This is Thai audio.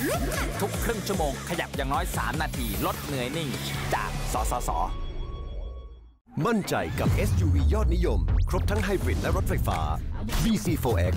ทุกครึ่งชั่วโมงขยับอย่างน้อย3 นาทีลดเหนื่อยนิ่งจากสสส. มั่นใจกับ SUV ยอดนิยมครบทั้งไฮบริดและรถไฟฟ้า BC4X